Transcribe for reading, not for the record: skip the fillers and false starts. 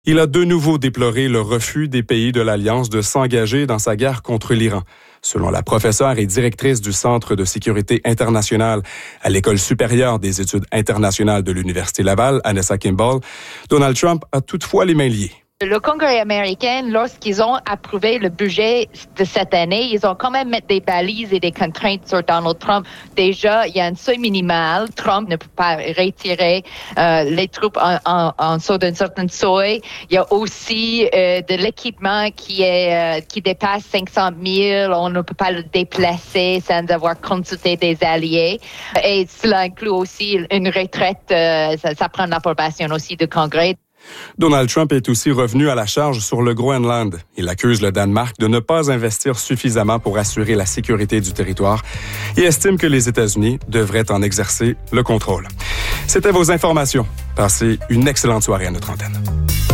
Il a de nouveau déploré le refus des pays de l'Alliance de s'engager dans sa guerre contre l'Iran. Selon la professeure et directrice du Centre de sécurité internationale à l'École supérieure des études internationales de l'Université Laval, Anessa Kimball, Donald Trump a toutefois les mains liées. Le Congrès américain, lorsqu'ils ont approuvé le budget de cette année, ils ont quand même mis des balises et des contraintes sur Donald Trump. Déjà, il y a un seuil minimal. Trump ne peut pas retirer les troupes en dessous d'un certain seuil. Il y a aussi de l'équipement qui dépasse 500 000. On ne peut pas le déplacer sans avoir consulté des alliés. Et cela inclut aussi une retraite. Ça prend l'approbation aussi du Congrès. Donald Trump est aussi revenu à la charge sur le Groenland. Il accuse le Danemark de ne pas investir suffisamment pour assurer la sécurité du territoire et estime que les États-Unis devraient en exercer le contrôle. C'était vos informations. Passez une excellente soirée à notre antenne.